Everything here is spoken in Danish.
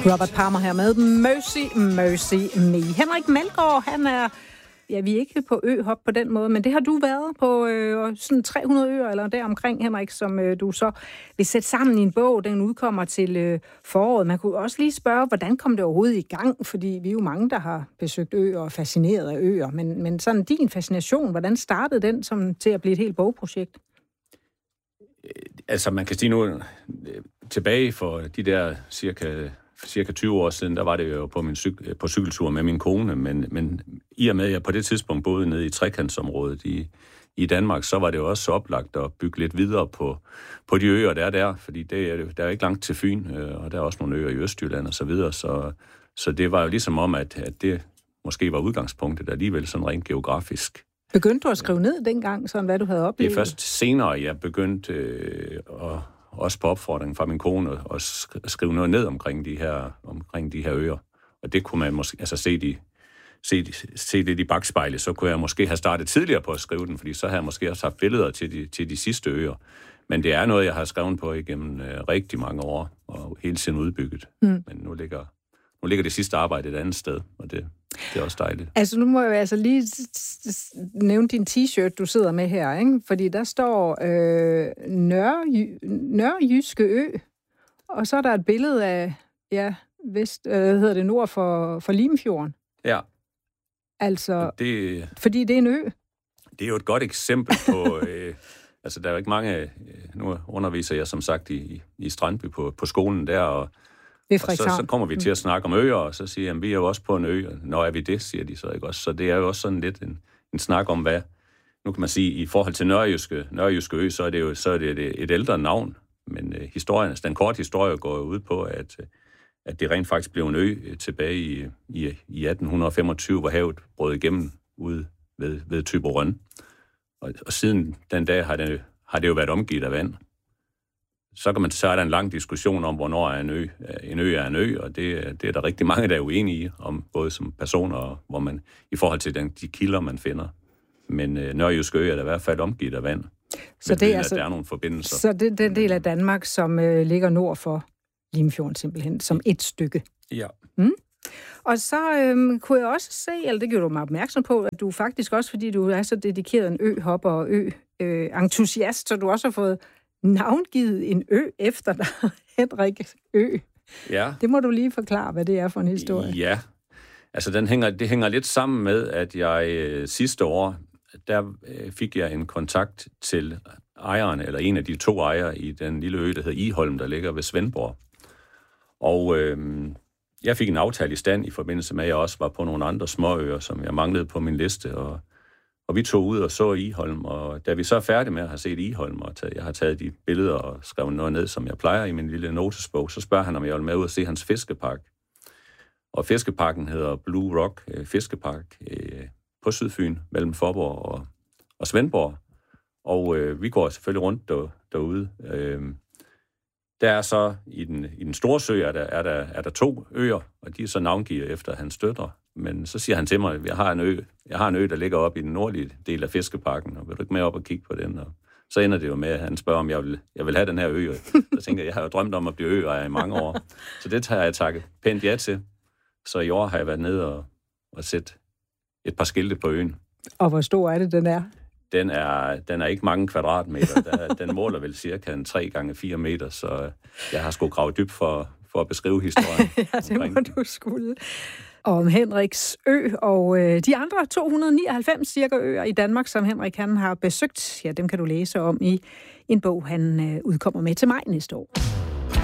Robert Palmer her med Mercy, Mercy Me. Henrik Malgaard, han er... Ja, vi er ikke på øhop på den måde, men det har du været på sådan 300 øer eller deromkring, Henrik, som du så vil sætte sammen i en bog. Den udkommer til foråret. Man kunne også lige spørge, hvordan kom det overhovedet i gang? Fordi vi er jo mange, der har besøgt øer og fascineret af øer. Men sådan din fascination, hvordan startede den som til at blive et helt bogprojekt? Altså, man kan sige nu, tilbage for de der cirka 20 år siden, der var det jo på cykeltur med min kone, men i og med, at jeg på det tidspunkt boede nede i trekantsområdet i Danmark, så var det jo også så oplagt at bygge lidt videre på de øer, der, fordi der er ikke langt til Fyn, og der er også nogle øer i Østjylland og så videre, så det var jo ligesom om, at det måske var udgangspunktet alligevel sådan rent geografisk. Begyndte du at skrive ned dengang, sådan hvad du havde oplevet? Det er først senere, jeg begyndte også på opfordring fra min kone at skrive noget ned omkring de her øer. Og det kunne man måske altså se det i bagspejlet, så kunne jeg måske have startet tidligere på at skrive den, fordi så havde jeg måske også haft billeder til de sidste øer. Men det er noget, jeg har skrevet på igennem rigtig mange år, og hele tiden udbygget. Men nu ligger det sidste arbejde et andet sted, og det er også dejligt. Altså nu må jeg altså lige nævne din t-shirt, du sidder med her, ikke? Fordi der står Nørrejyske Ø, og så er der et billede af, nord for Limfjorden. Ja. Altså, fordi det er en ø. Det er jo et godt eksempel på... altså, der er jo ikke mange... Nu underviser jeg som sagt i Strandby på skolen der, og så kommer vi til at snakke om øer, og så siger jeg, at vi er jo også på en ø. Nå, er vi det, siger de så ikke også. Så det er jo også sådan lidt en snak om, hvad... Nu kan man sige, i forhold til Nørrejyske Ø, så er det et ældre navn. Men den korte historie går jo ud på, at det rent faktisk blev en ø tilbage i 1825, hvor havet brød igennem ude ved Thyborøn. Og siden den dag har det jo været omgivet af vand. Så er der en lang diskussion om, hvornår er en ø er en ø, og det er der rigtig mange, der er uenige i, om både som personer, og hvor man i forhold til de kilder, man finder. Men Nørrejyske Ø er der i hvert fald omgivet af vand. Så det er altså, der er nogle forbindelser. Så det er den del af Danmark, som ligger nord for Limfjorden simpelthen, som et stykke. Ja. Og så kunne jeg også se, eller det gjorde du mig opmærksom på, at du faktisk også, fordi du er så dedikeret en øhopper og ø-entusiast, så du også har fået navngivet en ø efter dig, Henrik Ø. Ja. Det må du lige forklare, hvad det er for en historie. Ja, altså det hænger lidt sammen med, at jeg sidste år, der fik jeg en kontakt til ejeren, eller en af de 2 ejere i den lille ø, der hedder Iholm, der ligger ved Svendborg. Og jeg fik en aftale i stand i forbindelse med, at jeg også var på nogle andre småøer, som jeg manglede på min liste, og vi tog ud og så Iholm, og da vi så er færdige med at have set Iholm, og jeg har taget de billeder og skrevet noget ned, som jeg plejer i min lille notesbog, så spørger han, om jeg vil med ud og se hans fiskepark. Og fiskeparken hedder Blue Rock Fiskepark på Sydfyn, mellem Faaborg og Svendborg. Og vi går selvfølgelig rundt derude. Der er så i den store sø, er der 2 øer, og de er så navngivet efter hans døtre. Men så siger han til mig, at jeg har en ø, der ligger op i den nordlige del af fiskeparken, og vil du ikke med op og kigge på den? Og så ender det jo med, at han spørger, om jeg vil have den her ø. Så tænker jeg har jo drømt om at blive øejer i mange år. Så det har jeg takket pænt ja til. Så i år har jeg været nede og sætte et par skilte på øen. Og hvor stor er det, den er? Den er ikke mange kvadratmeter. Den måler vel cirka 3x4 meter, så jeg har sgu gravet dybt for at beskrive historien. Ja, det må du skulle. Om Henriks Ø og de andre 299 cirka øer i Danmark, som Henrik han har besøgt, ja, dem kan du læse om i en bog, han udkommer med til maj næste år.